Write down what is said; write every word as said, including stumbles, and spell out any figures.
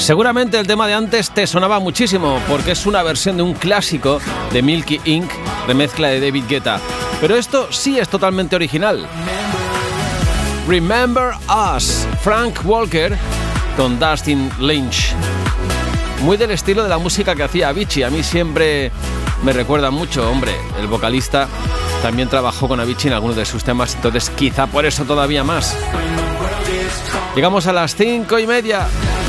Seguramente el tema de antes te sonaba muchísimo porque es una versión de un clásico de Milky incorporated, remezcla de David Guetta. Pero esto sí es totalmente original. Remember Us, Frank Walker con Dustin Lynch. Muy del estilo de la música que hacía Avicii. A mí siempre me recuerda mucho, hombre, el vocalista también trabajó con Avicii en algunos de sus temas, entonces quizá por eso todavía más. Llegamos a las cinco y media.